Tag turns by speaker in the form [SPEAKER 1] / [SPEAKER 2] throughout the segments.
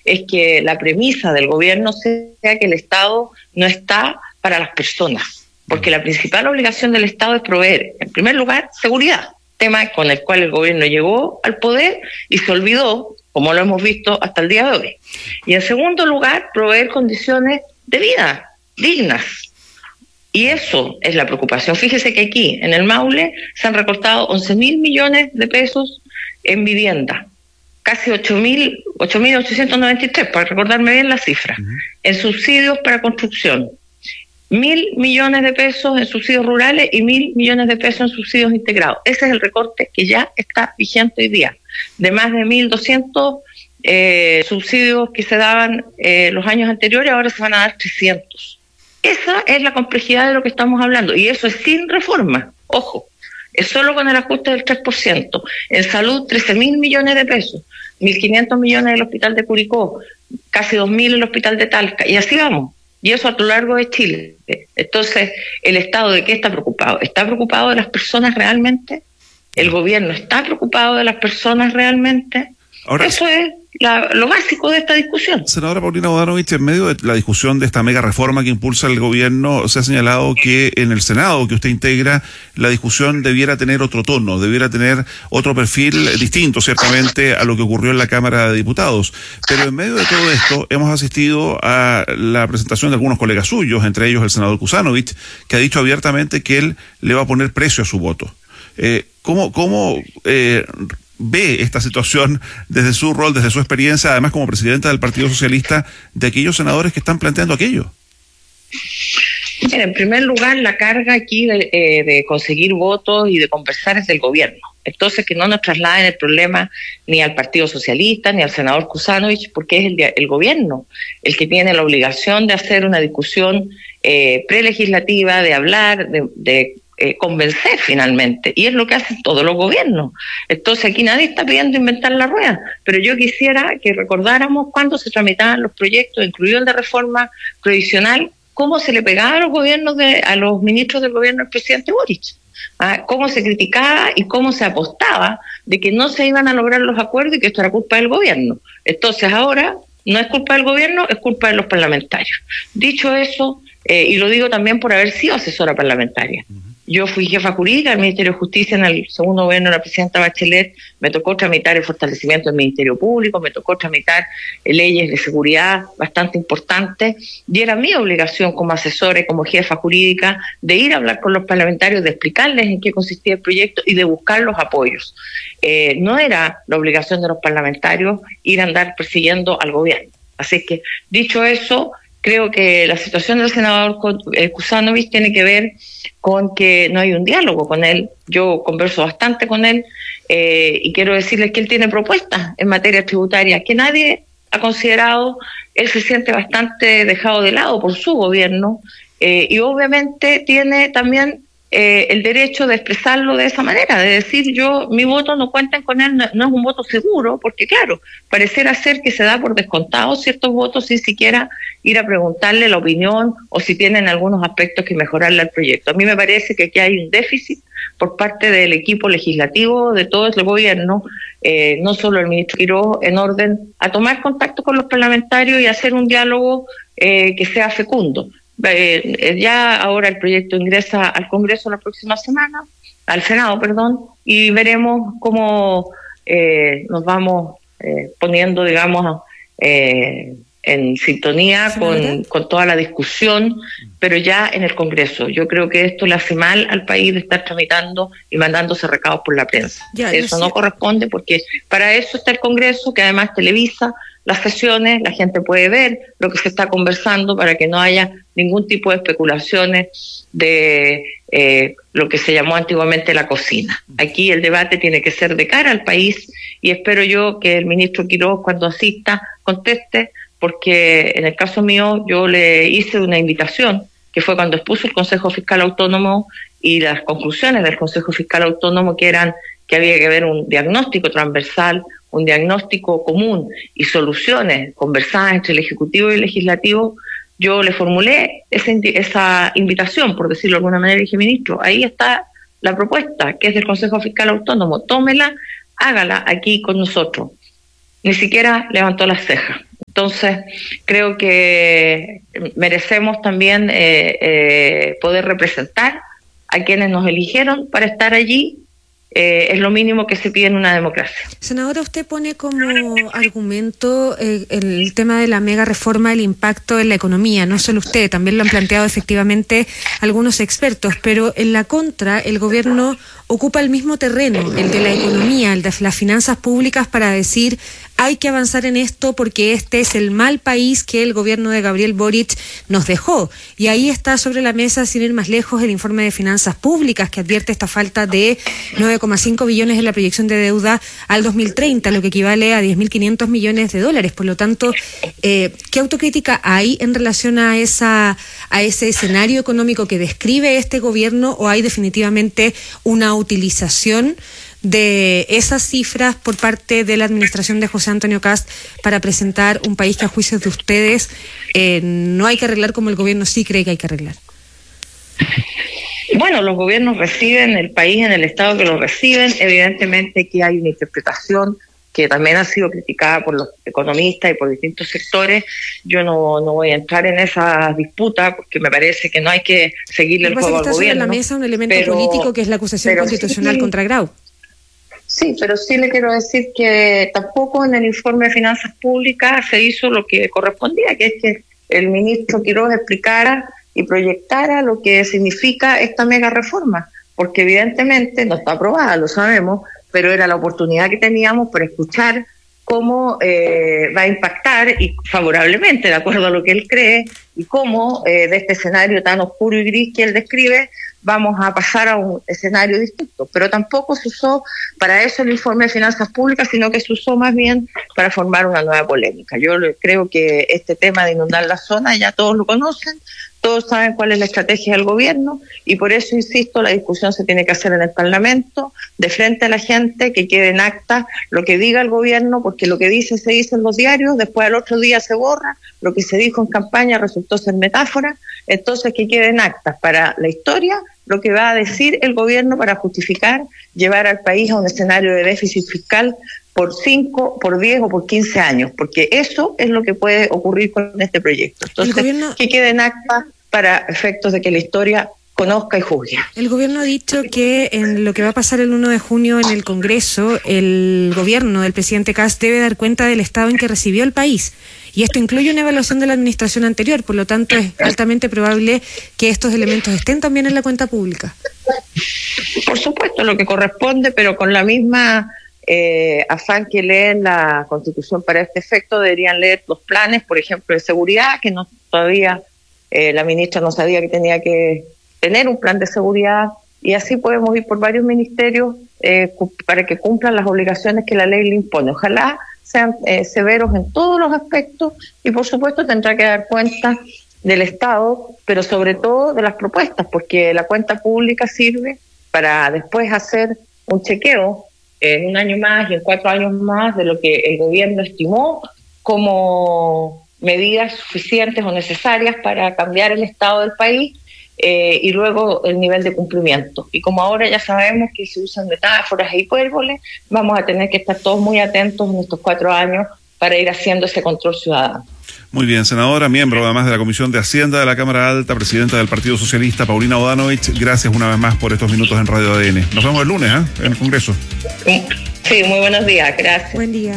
[SPEAKER 1] es que la premisa del gobierno sea que el Estado no está para las personas, porque la principal obligación del Estado es proveer, en primer lugar, seguridad, tema con el cual el gobierno llegó al poder y se olvidó, como lo hemos visto hasta el día de hoy. Y en segundo lugar, proveer condiciones de vida dignas. Y eso es la preocupación. Fíjese que aquí, en el Maule, se han recortado 11.000 millones de pesos en vivienda, casi 8.893, para recordarme bien la cifra, en subsidios para construcción, 1.000 millones de pesos en subsidios rurales y 1.000 millones de pesos en subsidios integrados. Ese es el recorte que ya está vigente hoy día, de más de 1.200 subsidios que se daban los años anteriores, ahora se van a dar 300. Esa es la complejidad de lo que estamos hablando, y eso es sin reforma, ojo, es solo con el ajuste del 3%. En salud, 13.000 millones de pesos, 1.500 millones en el hospital de Curicó, casi 2.000 en el hospital de Talca, y así vamos, y eso a lo largo de Chile. Entonces, ¿el Estado de qué está preocupado? ¿Está preocupado de las personas realmente? ¿El gobierno está preocupado de las personas realmente? Ahora, eso es lo básico de esta discusión.
[SPEAKER 2] Senadora Paulina Bodanovich, en medio de la discusión de esta mega reforma que impulsa el gobierno, se ha señalado que en el Senado que usted integra, la discusión debiera tener otro tono, debiera tener otro perfil distinto, ciertamente, a lo que ocurrió en la Cámara de Diputados. Pero en medio de todo esto, hemos asistido a la presentación de algunos colegas suyos, entre ellos el senador Kuzanovich, que ha dicho abiertamente que él le va a poner precio a su voto. ¿Cómo ve esta situación desde su rol, desde su experiencia, además como presidenta del Partido Socialista, de aquellos senadores que están planteando aquello?
[SPEAKER 1] Bien, en primer lugar, la carga aquí de conseguir votos y de conversar es del gobierno. Entonces, que no nos trasladen el problema ni al Partido Socialista ni al senador Kuzanovich, porque es el gobierno el que tiene la obligación de hacer una discusión prelegislativa, de hablar, de convencer finalmente, y es lo que hacen todos los gobiernos. Entonces aquí nadie está pidiendo inventar la rueda, pero yo quisiera que recordáramos cuando se tramitaban los proyectos, incluido el de reforma previsional, cómo se le pegaba a los gobiernos a los ministros del gobierno del presidente Boric, cómo se criticaba y cómo se apostaba de que no se iban a lograr los acuerdos y que esto era culpa del gobierno. Entonces ahora no es culpa del gobierno, es culpa de los parlamentarios. Dicho eso, y lo digo también por haber sido asesora parlamentaria. Yo fui jefa jurídica del Ministerio de Justicia en el segundo gobierno de la presidenta Bachelet, me tocó tramitar el fortalecimiento del Ministerio Público, me tocó tramitar leyes de seguridad bastante importantes, y era mi obligación como asesora y como jefa jurídica de ir a hablar con los parlamentarios, de explicarles en qué consistía el proyecto y de buscar los apoyos. No era la obligación de los parlamentarios ir a andar persiguiendo al gobierno. Así que, dicho eso, creo que la situación del senador Kuzanovich tiene que ver con que no hay un diálogo con él. Yo converso bastante con él y quiero decirles que él tiene propuestas en materia tributaria que nadie ha considerado. Él se siente bastante dejado de lado por su gobierno y obviamente tiene también el derecho de expresarlo de esa manera, de decir mi voto no cuenten con él, no es un voto seguro, porque claro, pareciera ser que se da por descontado ciertos votos sin siquiera ir a preguntarle la opinión o si tienen algunos aspectos que mejorarle al proyecto. A mí me parece que aquí hay un déficit por parte del equipo legislativo de todo el gobierno, no solo el ministro Quiroz, en orden a tomar contacto con los parlamentarios y hacer un diálogo que sea fecundo. Ya ahora el proyecto ingresa al Congreso la próxima semana, al Senado, perdón, y veremos cómo nos vamos poniendo, digamos, en sintonía con toda la discusión, pero ya en el Congreso. Yo creo que esto le hace mal al país de estar tramitando y mandándose recados por la prensa. Eso no corresponde, porque para eso está el Congreso, que además televisa las sesiones, la gente puede ver lo que se está conversando para que no haya ningún tipo de especulaciones de lo que se llamó antiguamente la cocina. Aquí el debate tiene que ser de cara al país y espero yo que el ministro Quiroz, cuando asista, conteste, porque en el caso mío yo le hice una invitación, que fue cuando expuso el Consejo Fiscal Autónomo y las conclusiones del Consejo Fiscal Autónomo, que eran que había que haber un diagnóstico transversal, un diagnóstico común y soluciones conversadas entre el Ejecutivo y el Legislativo. Yo le formulé esa invitación, por decirlo de alguna manera, y dije, ministro, ahí está la propuesta, que es del Consejo Fiscal Autónomo, tómela, hágala aquí con nosotros. Ni siquiera levantó las cejas. Entonces, creo que merecemos también poder representar a quienes nos eligieron para estar allí. Es lo mínimo que se pide en una democracia.
[SPEAKER 3] Senadora, usted pone como argumento el tema de la mega reforma, el impacto en la economía. No solo usted, también lo han planteado efectivamente algunos expertos, pero en la contra, el gobierno ocupa el mismo terreno, el de la economía, el de las finanzas públicas, para decir hay que avanzar en esto porque este es el mal país que el gobierno de Gabriel Boric nos dejó. Y ahí está sobre la mesa, sin ir más lejos, el informe de finanzas públicas que advierte esta falta de 9,5 billones en la proyección de deuda al 2030, lo que equivale a 10.500 millones de dólares. Por lo tanto, ¿qué autocrítica hay en relación a ese escenario económico que describe este gobierno, o hay definitivamente una utilización de esas cifras por parte de la administración de José Antonio Kast para presentar un país que a juicio de ustedes no hay que arreglar como el gobierno sí cree que hay que arreglar?
[SPEAKER 1] Bueno, los gobiernos reciben el país en el estado que lo reciben. Evidentemente que hay una interpretación que también ha sido criticada por los economistas y por distintos sectores. Yo no voy a entrar en esa disputa porque me parece que no hay que seguirle el juego al gobierno. Sobre la
[SPEAKER 3] mesa un elemento político que es la acusación constitucional contra Grau.
[SPEAKER 1] Sí, pero sí le quiero decir que tampoco en el informe de finanzas públicas se hizo lo que correspondía, que es que el ministro Quiroz explicara y proyectara lo que significa esta mega reforma, porque evidentemente no está aprobada, lo sabemos, pero era la oportunidad que teníamos para escuchar cómo va a impactar y favorablemente, de acuerdo a lo que él cree, y cómo de este escenario tan oscuro y gris que él describe, vamos a pasar a un escenario distinto. Pero tampoco se usó para eso el informe de finanzas públicas, sino que se usó más bien para formar una nueva polémica. Yo creo que este tema de inundar la zona ya todos lo conocen, todos saben cuál es la estrategia del gobierno, y por eso, insisto, la discusión se tiene que hacer en el Parlamento, de frente a la gente, que quede en acta lo que diga el gobierno, porque lo que dice se dice en los diarios, después al otro día se borra, lo que se dijo en campaña resultó ser metáfora. Entonces que quede en acta para la historia lo que va a decir el gobierno para justificar llevar al país a un escenario de déficit fiscal por 5, por 10 o por 15 años, porque eso es lo que puede ocurrir con este proyecto. Entonces, que quede en acta para efectos de que la historia conozca y juzgue.
[SPEAKER 3] El gobierno ha dicho que en lo que va a pasar el 1 de junio en el Congreso, el gobierno del presidente Kast debe dar cuenta del estado en que recibió el país. Y esto incluye una evaluación de la administración anterior, por lo tanto es altamente probable que estos elementos estén también en la cuenta pública.
[SPEAKER 1] Por supuesto, lo que corresponde, pero con la misma afán que leen la Constitución para este efecto, deberían leer los planes, por ejemplo, de seguridad, que no todavía la ministra no sabía que tenía que tener un plan de seguridad, y así podemos ir por varios ministerios para que cumplan las obligaciones que la ley le impone. Ojalá sean severos en todos los aspectos, y por supuesto tendrá que dar cuenta del Estado, pero sobre todo de las propuestas, porque la cuenta pública sirve para después hacer un chequeo en un año más y en 4 años más de lo que el gobierno estimó como medidas suficientes o necesarias para cambiar el estado del país, y luego el nivel de cumplimiento. Y como ahora ya sabemos que se usan metáforas e hipérboles, vamos a tener que estar todos muy atentos en estos 4 años para ir haciendo ese control ciudadano.
[SPEAKER 2] Muy bien, senadora, miembro además de la Comisión de Hacienda de la Cámara Alta, presidenta del Partido Socialista, Paulina Bodanovich, gracias una vez más por estos minutos en Radio ADN. Nos vemos el lunes, en el Congreso.
[SPEAKER 1] Sí, muy buenos días, gracias.
[SPEAKER 3] Buen día.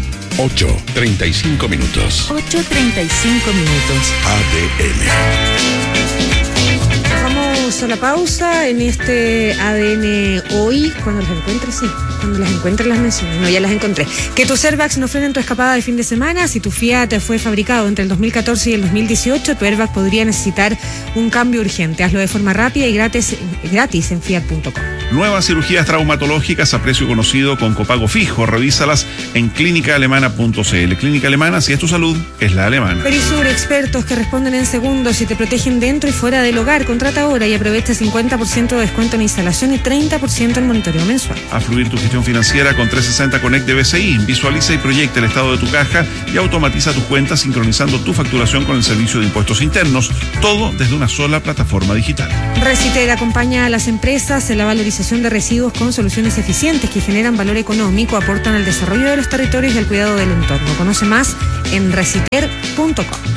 [SPEAKER 4] 8:35 minutos.
[SPEAKER 3] 8:35 minutos.
[SPEAKER 4] ADN.
[SPEAKER 3] Vamos a la pausa en este ADN hoy. Cuando las encuentre, sí. Cuando las encuentre las menciono. No, ya las encontré. Que tus airbags no frenen tu escapada de fin de semana. Si tu Fiat fue fabricado entre el 2014 y el 2018, tu airbag podría necesitar un cambio urgente. Hazlo de forma rápida y gratis en fiat.com.
[SPEAKER 2] Nuevas cirugías traumatológicas a precio conocido con copago fijo. Revísalas en clínicaalemana.cl. Clínica Alemana, si es tu salud, es la alemana.
[SPEAKER 3] Perisur, expertos que responden en segundos y te protegen dentro y fuera del hogar. Contrata ahora y aprovecha 50% de descuento en instalación y 30% en monitoreo mensual.
[SPEAKER 2] A fluir tu gestión gestión financiera con 360 Connect de BCI. Visualiza y proyecta el estado de tu caja y automatiza tus cuentas sincronizando tu facturación con el servicio de impuestos internos. Todo desde una sola plataforma digital.
[SPEAKER 3] Reciter acompaña a las empresas en la valorización de residuos con soluciones eficientes que generan valor económico, aportan al desarrollo de los territorios y al cuidado del entorno. Conoce más en reciter.com.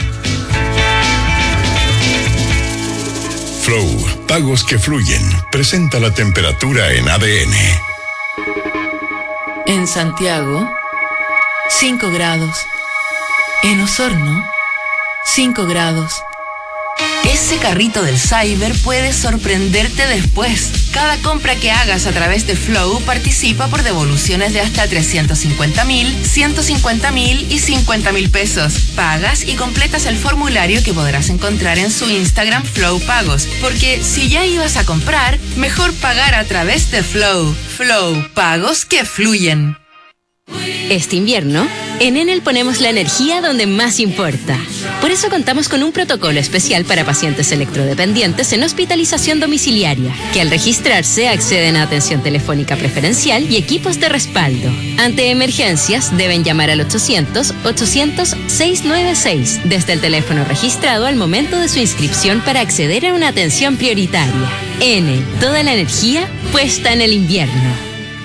[SPEAKER 4] Flow, pagos que fluyen. Presenta la temperatura en ADN.
[SPEAKER 5] En Santiago, 5 grados. En Osorno, 5 grados. Ese carrito del Cyber puede sorprenderte después. Cada compra que hagas a través de Flow participa por devoluciones de hasta 350.000, 150.000 y 50.000 pesos. Pagas y completas el formulario que podrás encontrar en su Instagram Flow Pagos. Porque si ya ibas a comprar, mejor pagar a través de Flow. Flow, pagos que fluyen.
[SPEAKER 6] Este invierno, en Enel ponemos la energía donde más importa. Por eso contamos con un protocolo especial para pacientes electrodependientes en hospitalización domiciliaria, que al registrarse acceden a atención telefónica preferencial y equipos de respaldo. Ante emergencias, deben llamar al 800-800-696 desde el teléfono registrado al momento de su inscripción para acceder a una atención prioritaria. Enel, toda la energía puesta en el invierno.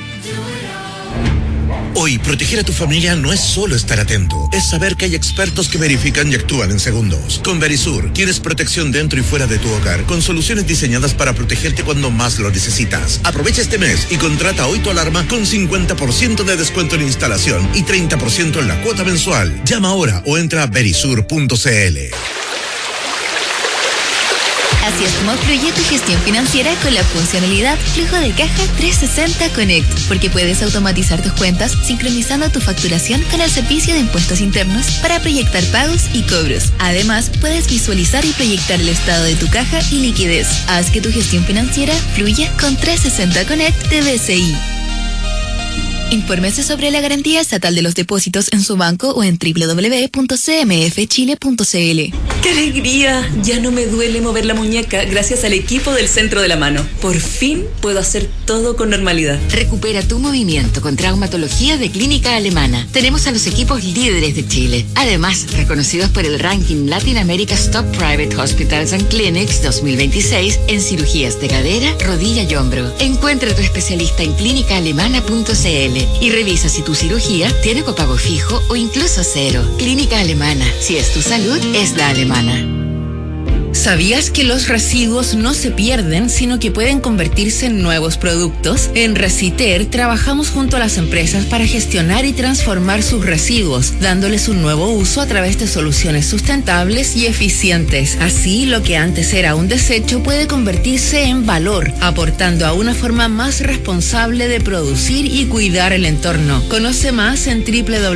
[SPEAKER 7] Hoy, proteger a tu familia no es solo estar atento, es saber que hay expertos que verifican y actúan en segundos. Con Verisur, tienes protección dentro y fuera de tu hogar, con soluciones diseñadas para protegerte cuando más lo necesitas. Aprovecha este mes y contrata hoy tu alarma con 50% de descuento en instalación y 30% en la cuota mensual. Llama ahora o entra a verisur.cl.
[SPEAKER 8] Así es como fluye tu gestión financiera con la funcionalidad Flujo de Caja 360 Connect, porque puedes automatizar tus cuentas sincronizando tu facturación con el servicio de impuestos internos para proyectar pagos y cobros. Además, puedes visualizar y proyectar el estado de tu caja y liquidez. Haz que tu gestión financiera fluya con 360 Connect de BCI. Infórmese sobre la garantía estatal de los depósitos en su banco o en www.cmfchile.cl.
[SPEAKER 5] ¡Qué alegría! Ya no me duele mover la muñeca gracias al equipo del Centro de la Mano. Por fin puedo hacer todo con normalidad.
[SPEAKER 9] Recupera tu movimiento con traumatología de Clínica Alemana. Tenemos a los equipos líderes de Chile. Además, reconocidos por el ranking Latin America's Top Private Hospitals and Clinics 2026 en cirugías de cadera, rodilla y hombro. Encuentra a tu especialista en clínicaalemana.cl y revisa si tu cirugía tiene copago fijo o incluso cero. Clínica Alemana. Si es tu salud, es la alemana.
[SPEAKER 5] ¿Sabías que los residuos no se pierden, sino que pueden convertirse en nuevos productos? En Reciter trabajamos junto a las empresas para gestionar y transformar sus residuos, dándoles un nuevo uso a través de soluciones sustentables y eficientes. Así, lo que antes era un desecho puede convertirse en valor, aportando a una forma más responsable de producir y cuidar el entorno. Conoce más en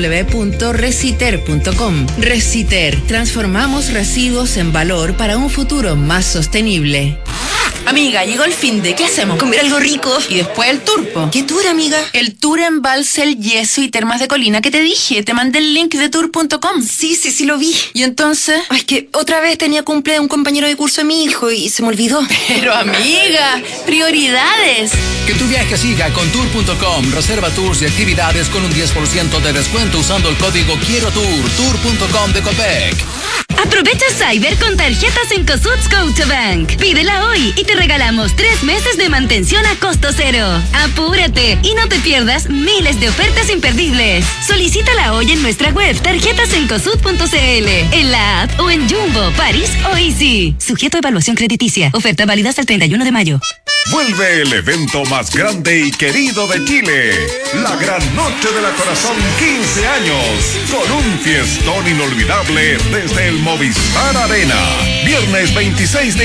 [SPEAKER 5] www.reciter.com. Reciter, transformamos residuos en valor para un futuro más sostenible. Amiga, llegó el finde. ¿Qué hacemos? Comer algo rico. Y después el tour, po. ¿Qué tour, amiga? El tour en Balsel, Yeso y Termas de Colina que te dije. Te mandé el link de tour.com. Sí, lo vi. ¿Y entonces? Ay, es que otra vez tenía cumple de un compañero de curso de mi hijo y se me olvidó. Pero, amiga, prioridades.
[SPEAKER 10] Que tu viaje siga con tour.com. Reserva tours y actividades con un 10% de descuento usando el código Quiero Tour. Tour.com de Copec.
[SPEAKER 11] Aprovecha Cyber con tarjetas en Cosuts Scotiabank. Pídela hoy y te regalamos 3 meses de mantención a costo cero. Apúrate y no te pierdas miles de ofertas imperdibles. Solicítala hoy en nuestra web tarjetasencosut.cl, en la app o en Jumbo, París o Easy. Sujeto a evaluación crediticia. Oferta válida hasta el 31 de mayo.
[SPEAKER 12] Vuelve el evento más grande y querido de Chile, la Gran Noche de la Corazón 15 años, con un fiestón inolvidable desde el Movistar Arena. Viernes 26 de